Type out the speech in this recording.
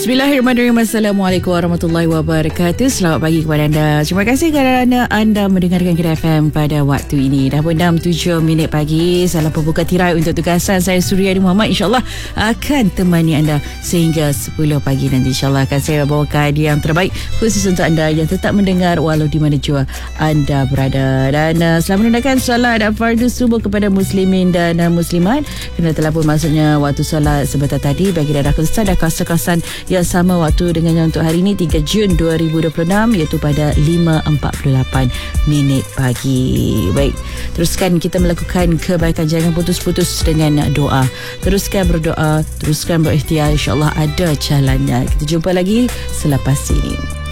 Bismillahirrahmanirrahim. Assalamualaikum warahmatullahi wabarakatuh. Selamat pagi kepada anda. Terima kasih kerana anda mendengarkan Kedah FM pada waktu ini. Dah pun 6:07 pagi. Salam pembuka tirai untuk tugasan saya Suryani Muhammad. InsyaAllah akan temani anda sehingga 10 pagi nanti. InsyaAllah akan saya bawakan yang terbaik khusus untuk anda yang tetap mendengar walau di mana jua anda berada. Dan selamat menunaikan solat fardu subuh kepada muslimin dan muslimat. Kerana telah pun masuknya waktu solat sebentar tadi bagi daerah khususan dan kawasan-kawasan yang sama waktu dengannya untuk hari ini 3 Jun 2026 iaitu pada 5.48 pagi. Baik, teruskan kita melakukan kebaikan, jangan putus-putus dengan doa. Teruskan berdoa, teruskan berikhtiar, insyaAllah ada jalannya. Kita jumpa lagi selepas ini.